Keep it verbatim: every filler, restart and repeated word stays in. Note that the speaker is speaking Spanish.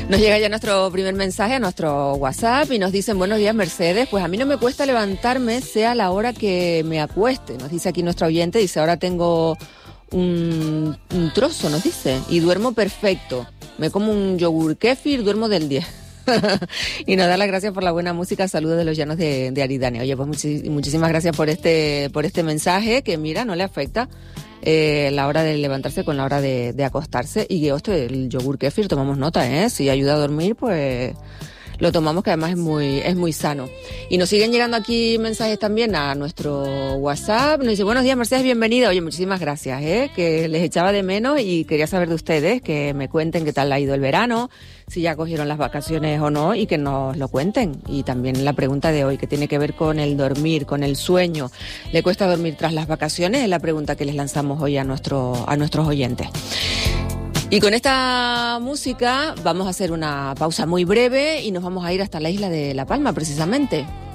Nos llega ya nuestro primer mensaje a nuestro WhatsApp y nos dicen: buenos días, Mercedes, pues a mí no me cuesta levantarme sea la hora que me acueste. Nos dice aquí nuestro oyente, dice: ahora tengo un, un trozo, nos dice, y duermo perfecto. Me como un yogur kéfir, duermo del diez. Y nos da las gracias por la buena música. Saludos de los llanos de, de Aridane. Oye, pues muchis, muchísimas gracias por este, por este mensaje que, mira, no le afecta eh, la hora de levantarse con la hora de, de acostarse. Y esto, el yogur kéfir, tomamos nota, ¿eh? Si ayuda a dormir, pues lo tomamos, que además es muy, es muy sano. Y nos siguen llegando aquí mensajes también a nuestro WhatsApp. Nos dice: buenos días, Mercedes, bienvenida. Oye, muchísimas gracias, ¿eh? Que les echaba de menos y quería saber de ustedes, que me cuenten qué tal ha ido el verano, si ya cogieron las vacaciones o no, y que nos lo cuenten. Y también la pregunta de hoy, que tiene que ver con el dormir, con el sueño. ¿Le cuesta dormir tras las vacaciones? Es la pregunta que les lanzamos hoy a, nuestro, a nuestros oyentes. Y con esta música vamos a hacer una pausa muy breve y nos vamos a ir hasta la isla de La Palma, precisamente.